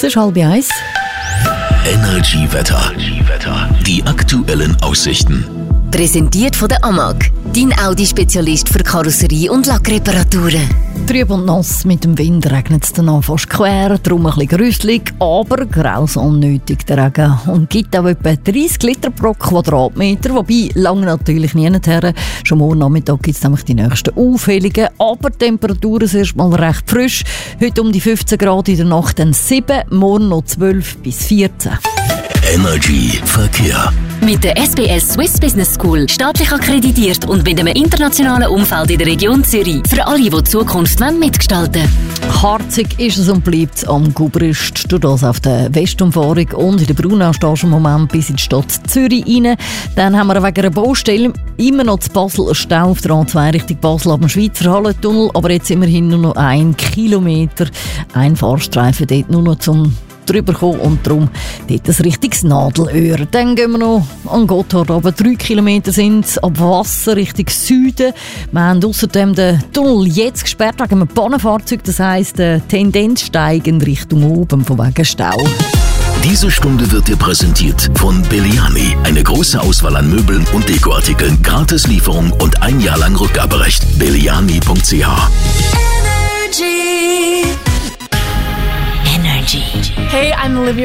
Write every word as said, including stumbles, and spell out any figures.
ist halb eins. Energy Wetter. Die aktuellen Aussichten. Präsentiert von der Amag, dein Audi-Spezialist für Karosserie- und Lackreparaturen. Trüb und nass, mit dem Wind regnet es dann fast quer, darum ein bisschen grüsselig, aber grausam nötig der Regen. Und gibt auch etwa dreißig Liter pro Quadratmeter, wobei lange natürlich nie her. Schon morgen Nachmittag gibt es nämlich die nächsten Aufhellungen, aber die Temperatur ist erstmal recht frisch. Heute um die fünfzehn Grad, in der Nacht dann sieben, morgen noch zwölf bis vierzehn. Energy Verkehr. Mit der S B S Swiss Business School, staatlich akkreditiert und mit einem internationalen Umfeld in der Region Zürich. Für alle, die die Zukunft mitgestalten wollen. Harzig ist es und bleibt es am Gubrist. Durch das auf der Westumfahrung und in der Brunau stehst du im Moment bis in die Stadt Zürich rein. Dann haben wir wegen einer Baustelle immer noch zu Basel einen Stau auf der A zwei Richtung Basel ab dem Schweizer Hallentunnel. Aber jetzt immerhin nur noch ein Kilometer. Ein Fahrstreifen dort nur noch zum drüber kommen und darum dort ein richtiges Nadelöhr. Dann gehen wir noch an Gotthard, aber drei Kilometer sind es ab Wasser Richtung Süden. Wir haben außerdem den Tunnel jetzt gesperrt wegen einem Bahnenfahrzeug, das heisst Tendenz steigend Richtung oben, von wegen Stau. Diese Stunde wird dir präsentiert von Belliani. Eine große Auswahl an Möbeln und Dekoartikeln, Gratislieferung und ein Jahr lang Rückgaberecht. belliani punkt c h. Energy. Hey, I'm Olivia